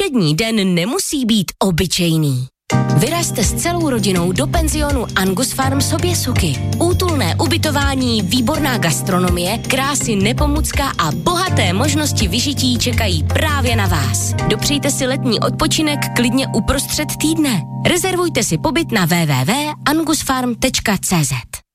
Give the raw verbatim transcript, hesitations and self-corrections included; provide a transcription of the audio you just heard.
Všední den nemusí být obyčejný. Vyražte s celou rodinou do penzionu Angus Farm Soběsuky. Útulné ubytování, výborná gastronomie, krásy Nepomucka a bohaté možnosti vyžití čekají právě na vás. Dopřejte si letní odpočinek klidně uprostřed týdne. Rezervujte si pobyt na w w w tečka angus farm tečka c z.